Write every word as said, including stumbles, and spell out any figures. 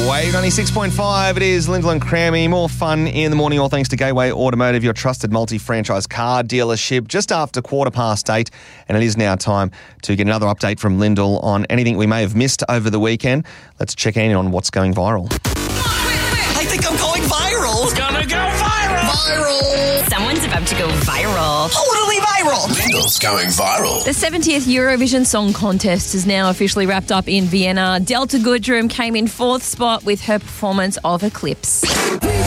Wave ninety-six point five. It is Lyndall and Crammy. More fun in the morning, all thanks to Gateway Automotive, your trusted multi-franchise car dealership, just after quarter past eight. And it is now time to get another update from Lyndall on anything we may have missed over the weekend. Let's check in on what's going viral. I think I'm going viral. It's gonna go viral. Viral. Someone's about to go viral. Totally viral. Lyndall's going viral. The seventieth Eurovision Song Contest is now officially wrapped up in Vienna. Delta Goodrum came in fourth spot with her performance of Eclipse.